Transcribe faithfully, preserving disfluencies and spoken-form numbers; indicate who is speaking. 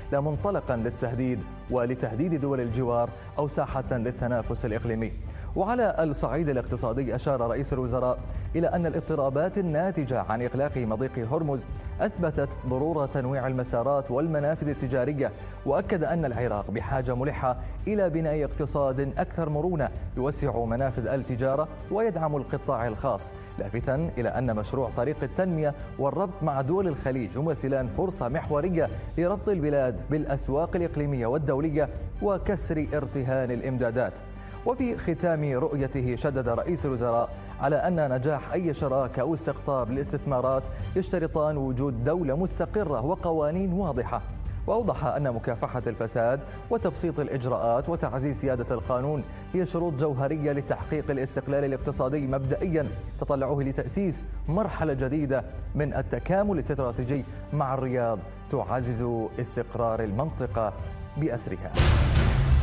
Speaker 1: لا منطلقا للتهديد ولتهديد دول الجوار أو ساحة للتنافس الإقليمي. وعلى الصعيد الاقتصادي أشار رئيس الوزراء إلى أن الاضطرابات الناتجة عن إغلاق مضيق هرمز أثبتت ضرورة تنويع المسارات والمنافذ التجارية، وأكد أن العراق بحاجة ملحة إلى بناء اقتصاد أكثر مرونة يوسع منافذ التجارة ويدعم القطاع الخاص، لافتا إلى أن مشروع طريق التنمية والربط مع دول الخليج يمثلان فرصة محورية لربط البلاد بالأسواق الإقليمية والدولية وكسر ارتهان الإمدادات. وفي ختام رؤيته شدد رئيس الوزراء على أن نجاح أي شراكة أو استقطاب للاستثمارات يشترطان وجود دولة مستقرة وقوانين واضحة، وأوضح أن مكافحة الفساد وتبسيط الإجراءات وتعزيز سيادة القانون هي شروط جوهرية لتحقيق الاستقلال الاقتصادي مبدئيا، تطلعه لتأسيس مرحلة جديدة من التكامل الاستراتيجي مع الرياض تعزز استقرار المنطقة بأسرها.